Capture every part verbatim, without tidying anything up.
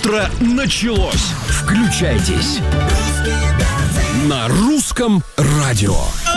утро началось. Включайтесь на русском радио.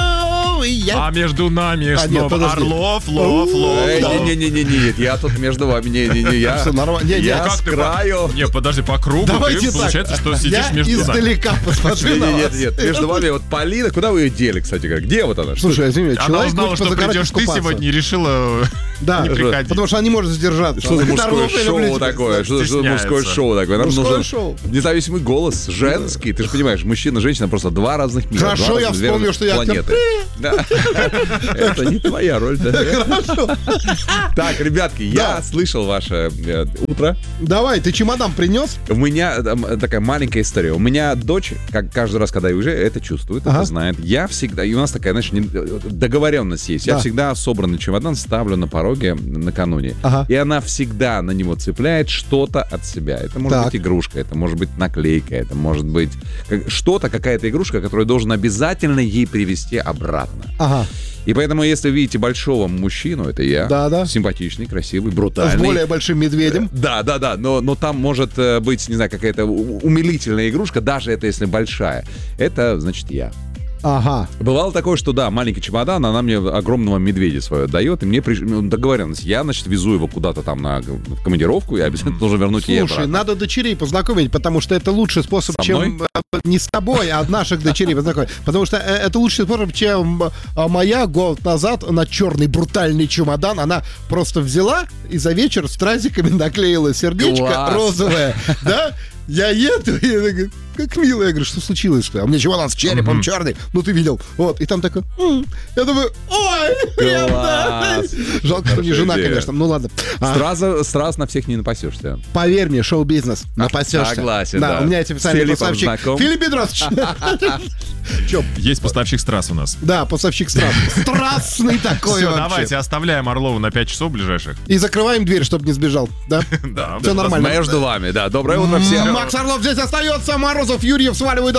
Я... А между нами А, нет, снова подожди. Орлов, Лов, Лов. Не-не-не, я тут между вами, не-не-не, я, Все нормально. Не, я Как с ты по- краю. Не, подожди, по кругу Давайте ты, так. получается, что сидишь Я между нами. издалека посмотрю на Нет, вас. нет, нет, между вами вот Полина, куда вы ее дели, кстати говоря? Где вот она? Что- Слушай, извини, Она человек узнала, хочет что позагорать, придешь ты искупаться. сегодня и решила Да, не приходить. потому что она не может сдержаться. Что за Она говорит, мужское «Орлов, я люблю шоу тебя». такое? Что за Стесняется. мужское шоу такое? Нам Мужское нужен шоу. независимый голос, женский. Ты же понимаешь, мужчина и женщина просто два разных мира. Хорошо, два я разных вспомнил, верных что я актер. планеты. Да. Это не твоя роль, да? Хорошо. Так, ребятки, я слышал ваше э, утро. Давай, ты чемодан принес? У меня э, такая маленькая история. У меня дочь, как каждый раз, когда я уезжаю, это чувствует, Ага. это знает. Я всегда, и у нас такая, знаешь, не- договоренность есть. Я Да. всегда собранный чемодан ставлю на пороге накануне. Ага. И она всегда на него цепляет что-то от себя. Это может Так. быть игрушка, это может быть наклейка, это может быть как- что-то, какая-то игрушка, которую должен обязательно ей привезти обратно. Ага. И поэтому, если видите большого мужчину, это я, Да-да. симпатичный, красивый, С брутальный. более большим медведем. Да, да, да, но, но там может э, быть, не знаю, какая-то у- умилительная игрушка, даже это если большая. Это, значит, я. Ага. Бывало такое, что, да, маленький чемодан, она мне огромного медведя своего дает, и мне приш... ну, договоренность. Я, значит, везу его куда-то там на в командировку, и обязательно должен вернуть ей Слушай, обратно. надо дочерей познакомить, потому что это лучший способ, Со чем мной? э, не с тобой, а от наших дочерей познакомить. Потому что э, это лучший способ, чем э, моя год назад на черный брутальный чемодан. Она просто взяла и за вечер стразиками наклеила сердечко Класс. розовое. Да? Я еду, и она говорит, как мило. Я говорю, что случилось? А у меня чемодан с черепом черный. Ну, ты видел. Вот. И там такой... «М». Я думаю, ой, приятно. Класс. Жалко, что не Хорошая жена, идея. конечно. Ну, ладно. А, Сразу, сразу на всех не напасешься. Поверь мне, шоу-бизнес. Напасешься. Согласен, Да, да. у меня есть С официальный Филиппом поставщик. знаком. Филипп Бедросович. Че? Есть поставщик страз у нас. Да, поставщик стран. Страстный такой Все, вообще. давайте оставляем Орлову на пять часов ближайших. И закрываем дверь, чтобы не сбежал. Да? Да. Все нормально. Между вами, да. Доброе утро всем. Макс Орлов здесь остается. Морозов, Юрьев сваливают